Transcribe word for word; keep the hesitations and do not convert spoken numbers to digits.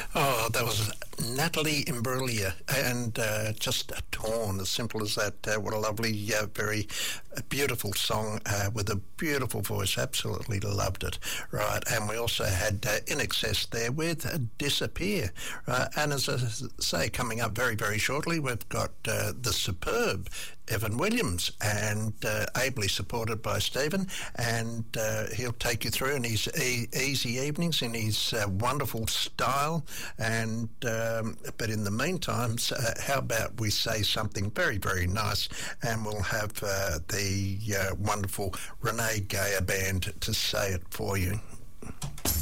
Oh, that was Natalie Imbruglia, and uh, just a Torn, as simple as that. Uh, what a lovely, uh, very uh, beautiful song uh, with a beautiful voice. Absolutely loved it. Right, and we also had uh, In Excess there with uh, Disappear. Right, and as I say, coming up very, very shortly, we've got uh, the superb Evan Williams, and uh, ably supported by Stephen, and uh, he'll take you through in his e- easy evenings in his uh, wonderful style. And um, but in the meantime, uh, how about we say something very, very nice, and we'll have uh, the uh, wonderful Renee Gayer Band to say it for you.